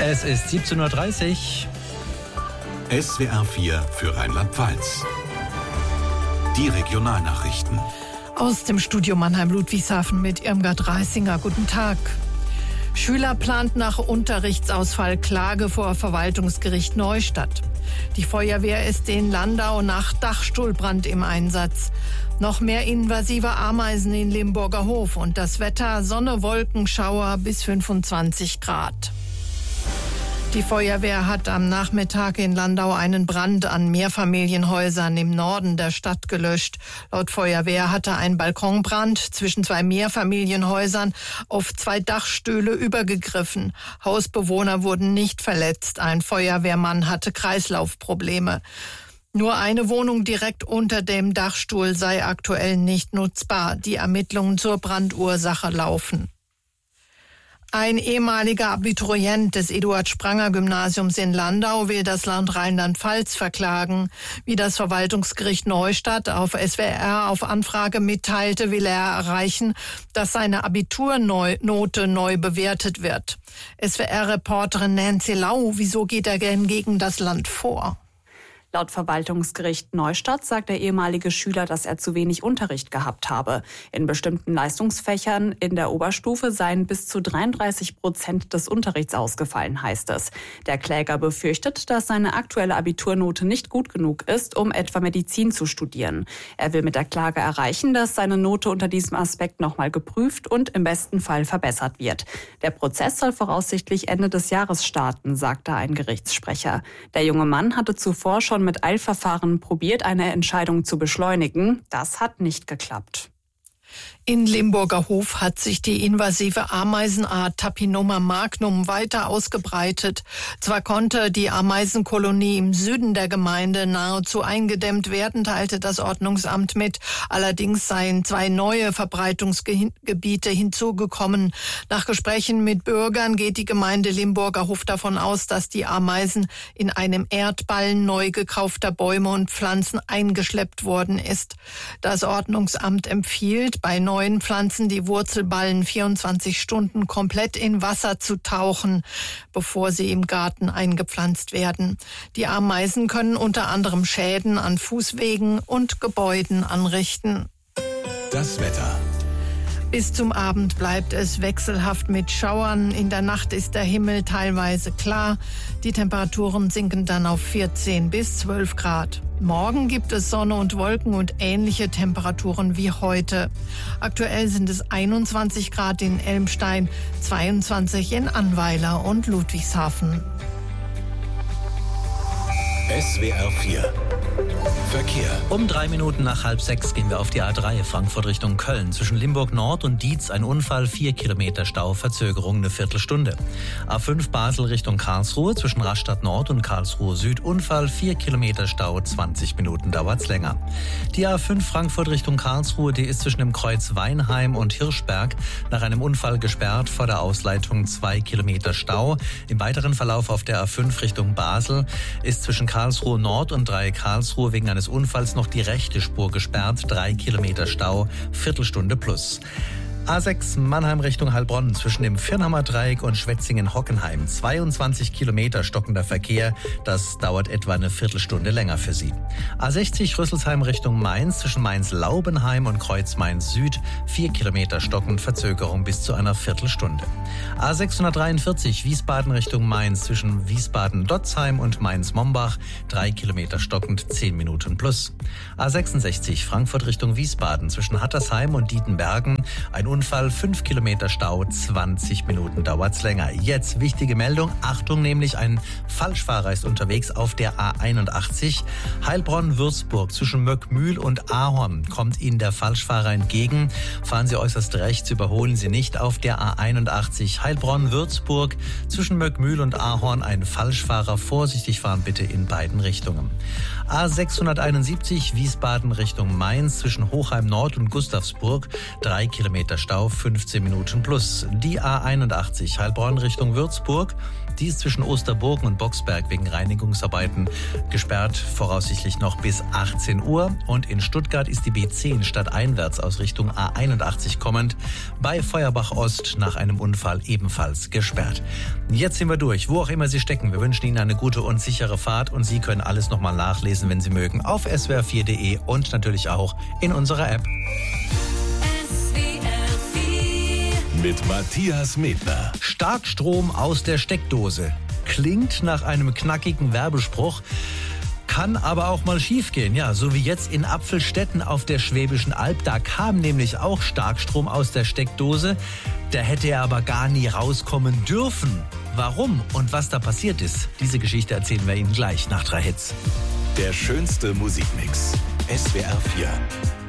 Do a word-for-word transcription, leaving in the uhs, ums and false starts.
Es ist siebzehn Uhr dreißig. S W R vier für Rheinland-Pfalz. Die Regionalnachrichten. Aus dem Studio Mannheim-Ludwigshafen mit Irmgard Reisinger. Guten Tag. Schüler plant nach Unterrichtsausfall Klage vor Verwaltungsgericht Neustadt. Die Feuerwehr ist in Landau nach Dachstuhlbrand im Einsatz. Noch mehr invasive Ameisen in Limburger Hof und das Wetter Sonne, Wolken, Schauer bis fünfundzwanzig Grad. Die Feuerwehr hat am Nachmittag in Landau einen Brand an Mehrfamilienhäusern im Norden der Stadt gelöscht. Laut Feuerwehr hatte ein Balkonbrand zwischen zwei Mehrfamilienhäusern auf zwei Dachstühle übergegriffen. Hausbewohner wurden nicht verletzt. Ein Feuerwehrmann hatte Kreislaufprobleme. Nur eine Wohnung direkt unter dem Dachstuhl sei aktuell nicht nutzbar. Die Ermittlungen zur Brandursache laufen. Ein ehemaliger Abiturient des Eduard-Spranger-Gymnasiums in Landau will das Land Rheinland-Pfalz verklagen. Wie das Verwaltungsgericht Neustadt auf S W R auf Anfrage mitteilte, will er erreichen, dass seine Abiturnote neu bewertet wird. S W R-Reporterin Nancy Lau, wieso geht er denn gegen das Land vor? Laut Verwaltungsgericht Neustadt sagt der ehemalige Schüler, dass er zu wenig Unterricht gehabt habe. In bestimmten Leistungsfächern in der Oberstufe seien bis zu dreiunddreißig Prozent des Unterrichts ausgefallen, heißt es. Der Kläger befürchtet, dass seine aktuelle Abiturnote nicht gut genug ist, um etwa Medizin zu studieren. Er will mit der Klage erreichen, dass seine Note unter diesem Aspekt nochmal geprüft und im besten Fall verbessert wird. Der Prozess soll voraussichtlich Ende des Jahres starten, sagte ein Gerichtssprecher. Der junge Mann hatte zuvor schon mit Eilverfahren probiert, eine Entscheidung zu beschleunigen. Das hat nicht geklappt. In Limburger Hof hat sich die invasive Ameisenart Tapinoma magnum weiter ausgebreitet. Zwar konnte die Ameisenkolonie im Süden der Gemeinde nahezu eingedämmt werden, teilte das Ordnungsamt mit. Allerdings seien zwei neue Verbreitungsgebiete hinzugekommen. Nach Gesprächen mit Bürgern geht die Gemeinde Limburger Hof davon aus, dass die Ameisen in einem Erdballen neu gekaufter Bäume und Pflanzen eingeschleppt worden ist. Das Ordnungsamt empfiehlt, bei neuen Pflanzen die Wurzelballen vierundzwanzig Stunden komplett in Wasser zu tauchen, bevor sie im Garten eingepflanzt werden. Die Ameisen können unter anderem Schäden an Fußwegen und Gebäuden anrichten. Das Wetter. Bis zum Abend bleibt es wechselhaft mit Schauern. In der Nacht ist der Himmel teilweise klar. Die Temperaturen sinken dann auf vierzehn bis zwölf Grad. Morgen gibt es Sonne und Wolken und ähnliche Temperaturen wie heute. Aktuell sind es einundzwanzig Grad in Elmstein, zweiundzwanzig in Annweiler und Ludwigshafen. S W R vier Verkehr. Um drei Minuten nach halb sechs gehen wir auf die A drei Frankfurt Richtung Köln. Zwischen Limburg Nord und Dietz ein Unfall, vier Kilometer Stau, Verzögerung eine Viertelstunde. A fünf Basel Richtung Karlsruhe, zwischen Rastatt Nord und Karlsruhe Süd Unfall, vier Kilometer Stau, zwanzig Minuten dauert's länger. Die A fünf Frankfurt Richtung Karlsruhe, die ist zwischen dem Kreuz Weinheim und Hirschberg nach einem Unfall gesperrt, vor der Ausleitung zwei Kilometer Stau. Im weiteren Verlauf auf der A fünf Richtung Basel ist zwischen Karlsruhe Nord und drei Karlsruhe wegen eines Unfalls noch die rechte Spur gesperrt, drei Kilometer Stau, Viertelstunde plus. A sechs Mannheim Richtung Heilbronn zwischen dem Firnhammer Dreieck und Schwetzingen-Hockenheim. zweiundzwanzig Kilometer stockender Verkehr. Das dauert etwa eine Viertelstunde länger für Sie. A sechzig Rüsselsheim Richtung Mainz zwischen Mainz-Laubenheim und Kreuz Mainz Süd. vier Kilometer stockend, Verzögerung bis zu einer Viertelstunde. A sechshundertdreiundvierzig Wiesbaden Richtung Mainz zwischen Wiesbaden-Dotzheim und Mainz-Mombach. drei Kilometer stockend, zehn Minuten plus. A sechsundsechzig Frankfurt Richtung Wiesbaden zwischen Hattersheim und Dietenbergen. Ein Unfall, fünf Kilometer Stau, zwanzig Minuten dauert's länger. Jetzt wichtige Meldung, Achtung, nämlich ein Falschfahrer ist unterwegs auf der A einundachtzig. Heilbronn-Würzburg zwischen Möckmühl und Ahorn kommt Ihnen der Falschfahrer entgegen. Fahren Sie äußerst rechts, überholen Sie nicht auf der A einundachtzig. Heilbronn-Würzburg zwischen Möckmühl und Ahorn ein Falschfahrer. Vorsichtig fahren bitte in beiden Richtungen. A sechshunderteinundsiebzig Wiesbaden Richtung Mainz zwischen Hochheim Nord und Gustavsburg. Drei Kilometer Stau fünfzehn Minuten plus. Die A einundachtzig Heilbronn Richtung Würzburg. Die ist zwischen Osterburgen und Boxberg wegen Reinigungsarbeiten gesperrt, voraussichtlich noch bis achtzehn Uhr. Und in Stuttgart ist die B zehn stadteinwärts aus Richtung A einundachtzig kommend bei Feuerbach Ost nach einem Unfall ebenfalls gesperrt. Jetzt sind wir durch, wo auch immer Sie stecken. Wir wünschen Ihnen eine gute und sichere Fahrt und Sie können alles nochmal nachlesen, wenn Sie mögen, auf s w r vier punkt d e und natürlich auch in unserer App. Mit Matthias Medner. Starkstrom aus der Steckdose. Klingt nach einem knackigen Werbespruch, kann aber auch mal schiefgehen. Ja, so wie jetzt in Apfelstetten auf der Schwäbischen Alb. Da kam nämlich auch Starkstrom aus der Steckdose. Der hätte er aber gar nie rauskommen dürfen. Warum und was da passiert ist, diese Geschichte erzählen wir Ihnen gleich nach drei Hits. Der schönste Musikmix. S W R vier.